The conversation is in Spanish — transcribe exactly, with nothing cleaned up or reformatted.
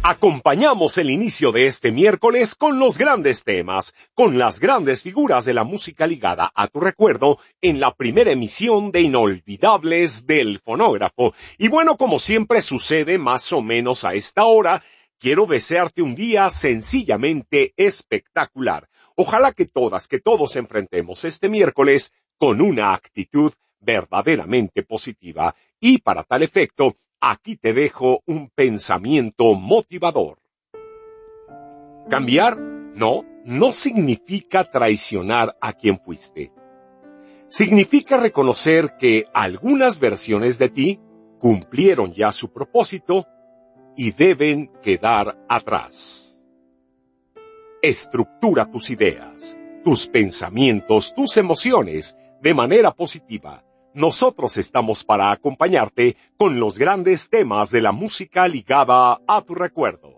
Acompañamos el inicio de este miércoles con los grandes temas, con las grandes figuras de la música ligada a tu recuerdo en la primera emisión de Inolvidables del Fonógrafo. Y bueno, como siempre sucede más o menos a esta hora, quiero desearte un día sencillamente espectacular. Ojalá que todas, que todos enfrentemos este miércoles con una actitud verdaderamente positiva. Y para tal efecto, aquí te dejo un pensamiento motivador. Cambiar, no, no significa traicionar a quien fuiste. Significa reconocer que algunas versiones de ti cumplieron ya su propósito y deben quedar atrás. Estructura tus ideas, tus pensamientos, tus emociones de manera positiva. Nosotros estamos para acompañarte con los grandes temas de la música ligada a tu recuerdo.